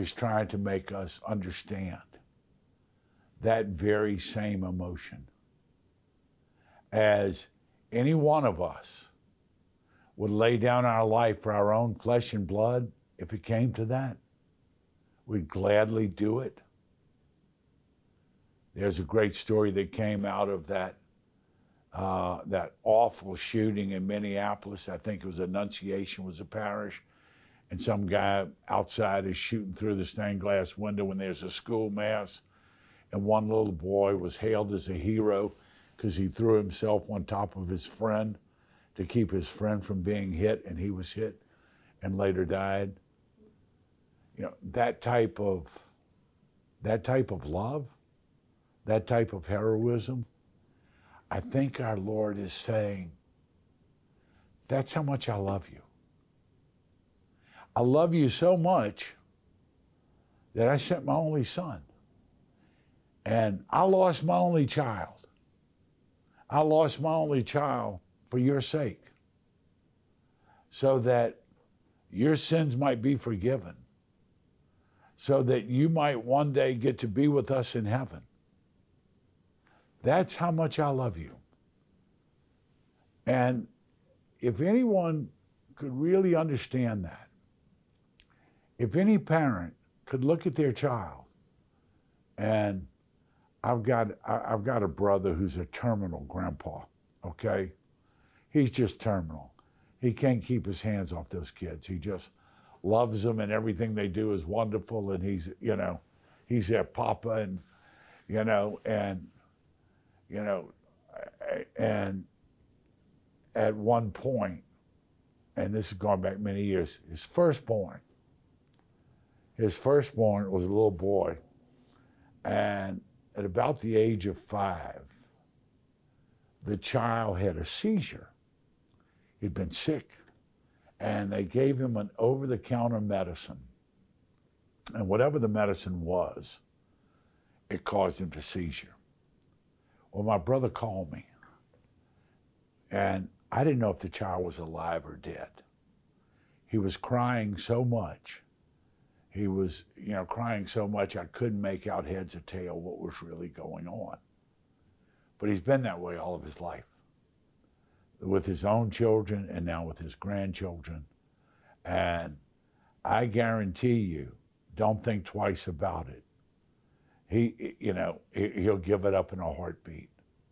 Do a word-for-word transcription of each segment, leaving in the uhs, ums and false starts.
is trying to make us understand that very same emotion. As any one of us would lay down our life for our own flesh and blood, if it came to that, we'd gladly do it. There's a great story that came out of that uh, that awful shooting in Minneapolis. I think it was Annunciation was a parish, and some guy outside is shooting through the stained glass window when there's a school mass, and one little boy was hailed as a hero because he threw himself on top of his friend to keep his friend from being hit, and he was hit and later died. You know, that type of that type of love, that type of heroism, I think our Lord is saying, that's how much I love you. I love you so much that I sent my only son. And I lost my only child. I lost my only child for your sake, so that your sins might be forgiven, so that you might one day get to be with us in heaven. That's how much I love you. And if anyone could really understand that, if any parent could look at their child, and I've got I've got a brother who's a terminal grandpa, okay? He's just terminal. He can't keep his hands off those kids. He just loves them, and everything they do is wonderful, and he's, you know, he's their papa, and, you know, and, you know, and at one point, and this is going back many years, his firstborn, his firstborn was a little boy, and at about the age of five, the child had a seizure. He'd been sick, and they gave him an over-the-counter medicine. And whatever the medicine was, it caused him to seizure. Well, my brother called me, and I didn't know if the child was alive or dead. He was crying so much. He was, you know, crying so much I couldn't make out heads or tail what was really going on. But he's been that way all of his life, with his own children and now with his grandchildren. And I guarantee you, don't think twice about it. He, you know, he'll give it up in a heartbeat.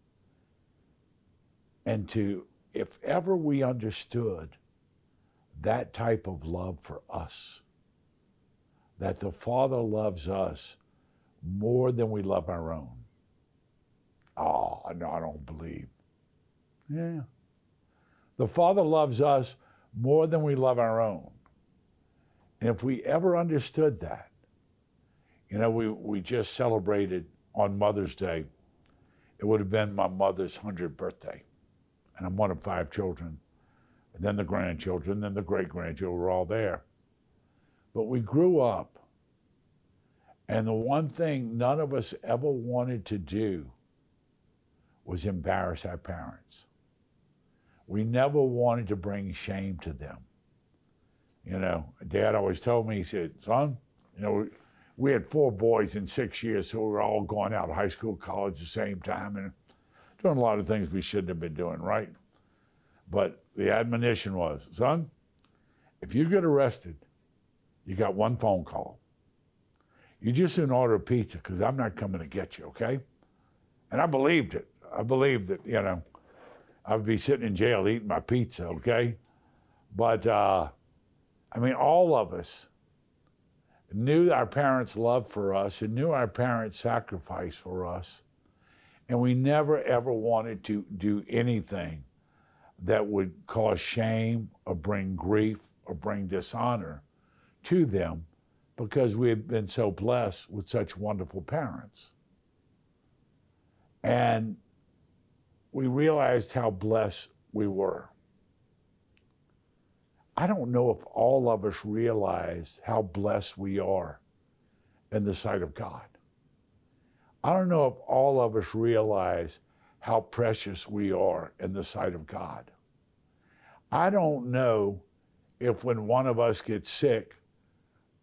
And to, if ever we understood that type of love for us, that the Father loves us more than we love our own. Oh, no, I don't believe. Yeah. The Father loves us more than we love our own. And if we ever understood that, you know, we, we just celebrated on Mother's Day. It would have been my mother's hundredth birthday. And I'm one of five children. And then the grandchildren, then the great-grandchildren were all there. But we grew up, and the one thing none of us ever wanted to do was embarrass our parents. We never wanted to bring shame to them. You know, Dad always told me, he said, son, you know, we, we had four boys in six years, so we were all going out of high school, college at the same time, and doing a lot of things we shouldn't have been doing, right? But the admonition was, son, if you get arrested, you got one phone call. You just didn't order a pizza because I'm not coming to get you, okay? And I believed it. I believed that, you know, I would be sitting in jail eating my pizza, okay? But, uh, I mean, all of us knew our parents' love for us and knew our parents' sacrifice for us. And we never, ever wanted to do anything that would cause shame or bring grief or bring dishonor to them, because we had been so blessed with such wonderful parents. And we realized how blessed we were. I don't know if all of us realize how blessed we are in the sight of God. I don't know if all of us realize how precious we are in the sight of God. I don't know if when one of us gets sick,